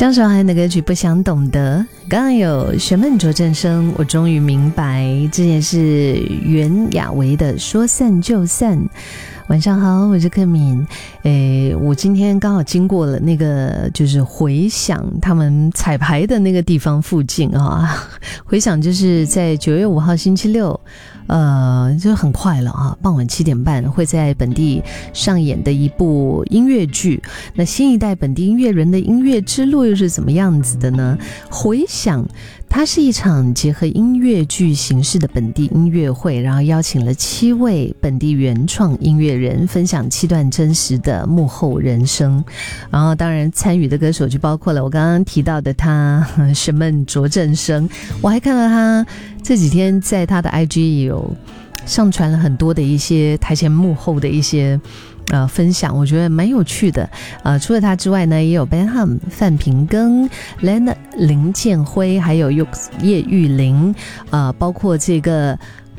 张韶涵的歌曲《不想懂得》，刚刚有学梦卓正声，我终于明白，这也是袁娅维的《说散就散》。晚上好，我是克敏。我今天刚好经过了那个就是回响他们彩排的那个地方附近啊，回响就是在9月5号星期六，就很快了啊，傍晚7点半会在本地上演的一部音乐剧。那新一代本地音乐人的音乐之路又是怎么样子的呢？回响它是一场结合音乐剧形式的本地音乐会，然后邀请了7位本地原创音乐人分享7段真实的幕后人生。然后当然参与的歌手就包括了我刚刚提到的他沈梦卓正声，我还看到他这几天在他的 IG 也有上传了很多的一些台前幕后的一些分享，我觉得蛮有趣的。除了他之外呢，也有 Benham 范平庚、Leonard 林建辉，还有叶玉玲，包括这个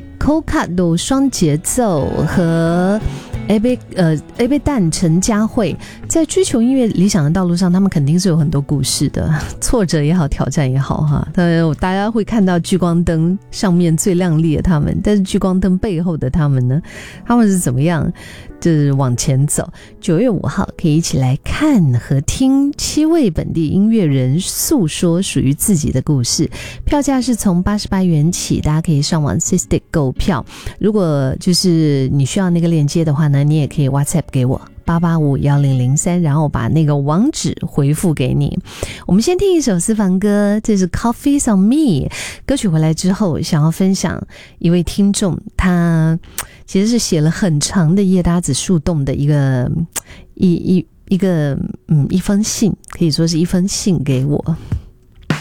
Coca 双节奏和A 贝蛋陈佳慧。在追求音乐理想的道路上，他们肯定是有很多故事的，挫折也好，挑战也好哈。大家会看到聚光灯上面最亮丽的他们，但是聚光灯背后的他们呢，他们是怎么样就是往前走。9月5号可以一起来看和听7位本地音乐人诉说属于自己的故事。票价是从88元起，大家可以上网 Sistic 购票。如果就是你需要那个链接的话呢，你也可以 WhatsApp 给我8851003，然后把那个网址回复给你。我们先听一首私房歌，这是 Coffees on Me。 歌曲回来之后，想要分享一位听众，他其实是写了很长的叶搭子树洞的一封信，可以说是一封信给我。